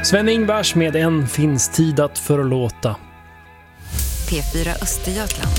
Sven-Ingvars med En finns tid att förlåta. P4 Östergötland.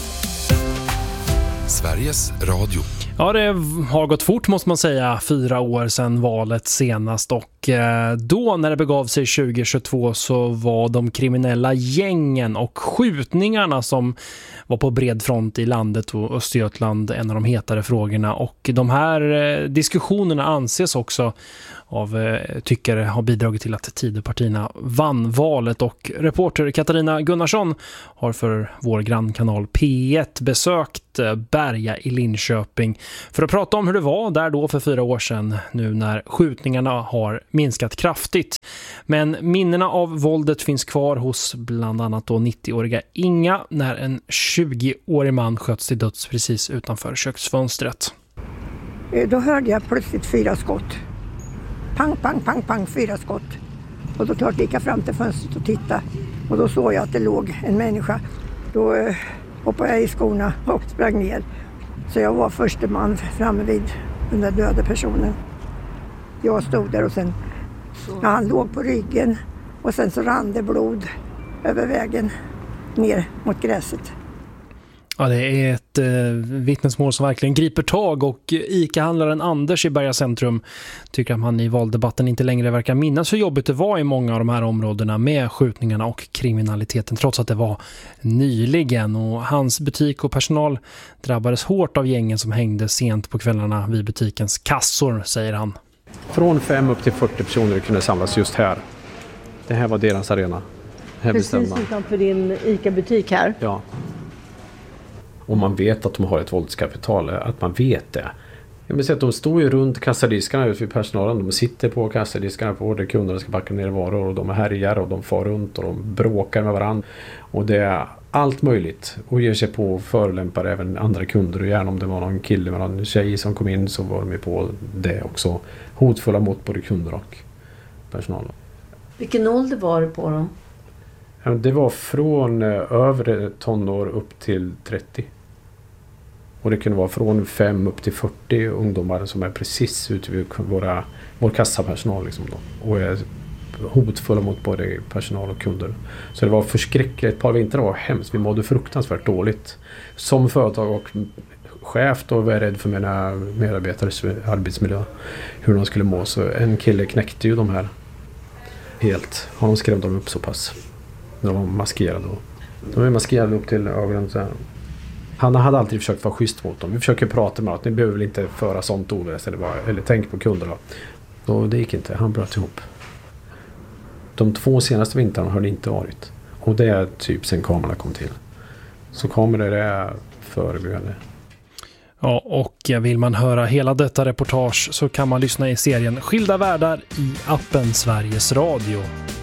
Sveriges Radio. Ja, det har gått fort måste man säga, 4 år sedan valet senast, och då när det begav sig 2022 så var de kriminella gängen och skjutningarna som var på bred front i landet och Östergötland en av de hetare frågorna, och de här diskussionerna anses också av tyckare har bidragit till att Tidöpartierna vann valet, och reporter Katarina Gunnarsson har för vår grannkanal P1 besökt Berga i Linköping för att prata om hur det var där då för 4 år sedan, nu när skjutningarna har minskat kraftigt. Men minnena av våldet finns kvar hos bland annat då 90-åriga Inga när en 20-årig man sköts till döds precis utanför köksfönstret. Då hörde jag plötsligt 4 skott. Pang, pang, pang, pang, 4 skott. Och då klart gick jag fram till fönstret och tittade. Och då såg jag att det låg en människa. Då hoppade jag i skorna och sprang ner. Så jag var första man framme vid den där döda personen. Jag stod där och sen, han låg på ryggen. Och sen så rann det blod över vägen ner mot gräset. Ja, det är ett vittnesmål som verkligen griper tag, och ICA-handlaren Anders i Berga centrum tycker att man i valdebatten inte längre verkar minnas hur jobbigt det var i många av de här områdena med skjutningarna och kriminaliteten, trots att det var nyligen. Och hans butik och personal drabbades hårt av gängen som hängde sent på kvällarna vid butikens kassor, säger han. Från 5 upp till 40 personer kunde samlas just här. Det här var deras arena. Här precis utanför din ICA-butik här? Ja. Och man vet att de har ett våldskapital, att man vet det. Jag vill säga att de står ju runt kassadiskarna ute vid personalen. De sitter på kassadiskarna på där kunderna ska backa ner varor, och de är härjar och de far runt och de bråkar med varandra. Och det är allt möjligt, och ger sig på förolämpar även andra kunder, och gärna om det var någon kille med någon tjej som kom in så var de på det också. Hotfulla mot både kunder och personal. Vilken ålder var det på dem? Det var från övre tonår upp till 30. Och det kunde vara från 5 upp till 40 ungdomar som är precis ute vid vår kassapersonal liksom då, och är hotfulla mot både personal och kunder. Så det var förskräckligt. Ett par vintrar var hemskt. Vi mådde fruktansvärt dåligt. Som företag och chef då var jag rädd för mina medarbetares arbetsmiljö. Hur de skulle må. Så en kille knäckte ju de här helt. Honom skrämde de upp så pass. De var maskerade då. De är maskerade upp till ögonen så här. Han hade alltid försökt vara schysst mot dem. Vi försöker prata med att ni behöver väl inte föra sånt oväs eller tänk på kunder då. Och det gick inte. Han bröt ihop. De 2 senaste vintrarna har det inte varit. Och det är typ sen kamerorna kom till. Så kameror är förebyggande. Ja, och vill man höra hela detta reportage så kan man lyssna i serien Skilda världar i appen Sveriges Radio.